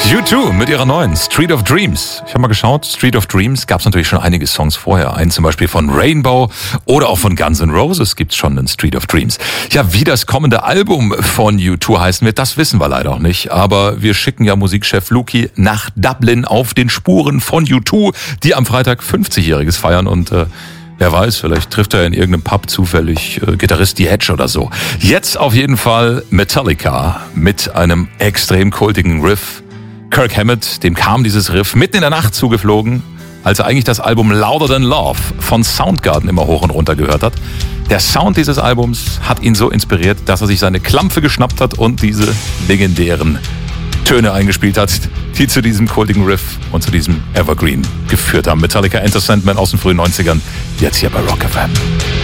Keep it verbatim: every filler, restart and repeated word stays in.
U zwei mit ihrer neuen Street of Dreams. Ich habe mal geschaut, Street of Dreams gab es natürlich schon einige Songs vorher. Einen zum Beispiel von Rainbow oder auch von Guns N' Roses gibt es schon einen Street of Dreams. Ja, wie das kommende Album von U zwei heißen wird, das wissen wir leider auch nicht. Aber wir schicken ja Musikchef Luki nach Dublin auf den Spuren von U zwei, die am Freitag fünfzigjähriges feiern und äh, wer weiß, vielleicht trifft er in irgendeinem Pub zufällig äh, Gitarrist The Edge oder so. Jetzt auf jeden Fall Metallica mit einem extrem kultigen Riff. Kirk Hammett, dem kam dieses Riff mitten in der Nacht zugeflogen, als er eigentlich das Album Louder Than Love von Soundgarden immer hoch und runter gehört hat. Der Sound dieses Albums hat ihn so inspiriert, dass er sich seine Klampfe geschnappt hat und diese legendären Töne eingespielt hat, die zu diesem kultigen Riff und zu diesem Evergreen geführt haben. Metallica Enter Sandman aus den frühen neunzigern, jetzt hier bei Rock F M.